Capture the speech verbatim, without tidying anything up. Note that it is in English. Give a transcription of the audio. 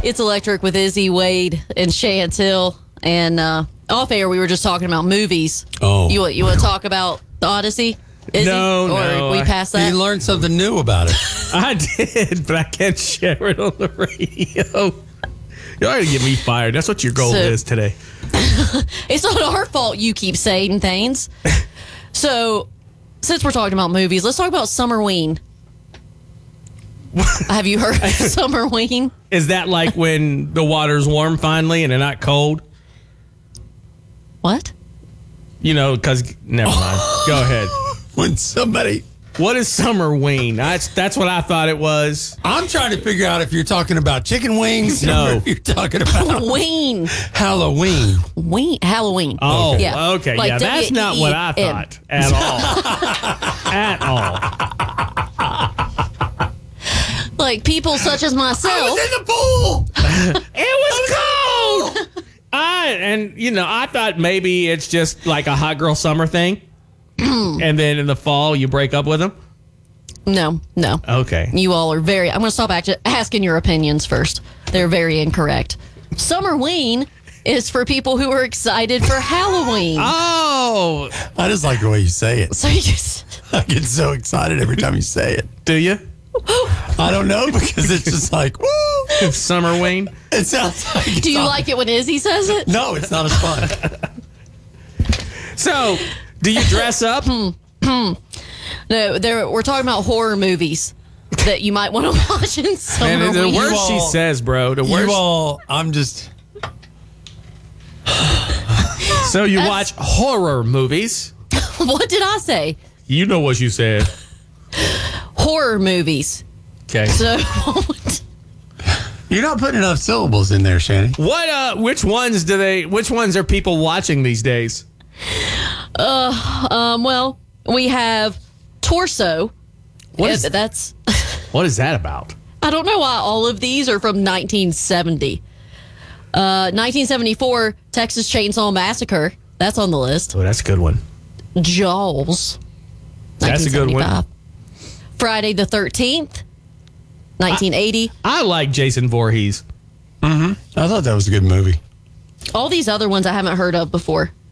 It's Electric with Izzy, Wade, and Chantel. And uh, off air, we were just talking about movies. Oh. You, you want to talk about The Odyssey? Izzy? No, or no, we I- passed that? You learned something new about it. I did, but I can't share it on the radio. You're going to get me fired. That's what your goal So- is today. It's not our fault you keep saying things. So, since we're talking about movies, let's talk about Summerween. Have you heard of Summerween? Is that like when the water's warm finally and they're not cold? What? You know, because, never mind. Go ahead. When somebody... What is Summerween? That's, that's what I thought it was. I'm trying to figure out if you're talking about chicken wings No. or if you're talking about Ween. Halloween. Ween. Halloween. Oh, Yeah. okay. Like yeah, that's not what I W E N. thought at all. At all. Like people such as I myself. was in the pool. It was cold. I and you know I thought maybe it's just like a hot girl summer thing, and then in the fall you break up with them. No, no. Okay. You all are very. I'm going to stop act- asking your opinions first. They're very incorrect. Summerween is for people who are excited for Halloween. Oh, I just like the way you say it. So you just, I get so excited every time you say it. do you I don't know because it's just like, woo. Summerween? It sounds like. it's do you not- like it when Izzy says it? No, it's not as fun. So, do you dress up? No, there, we're talking about horror movies that you might want to watch in And the Summerween. worst she all- says, bro. The You worst. all, I'm just. So you watch horror movies? What did I say? You know what you said. Horror movies. Okay. So You're not putting enough syllables in there, Shannon. What? Uh, which ones do they? Which ones are people watching these days? Um, well, we have Torso. What Yeah, is that's What is that about? I don't know why all of these are from nineteen seventy. Uh, nineteen seventy-four, Texas Chainsaw Massacre. That's on the list. Oh, that's a good one. Jaws. That's a good one. nineteen seventy-five. Friday the thirteenth, nineteen eighty. I like Jason Voorhees. I thought that was a good movie. All these other ones I haven't heard of before.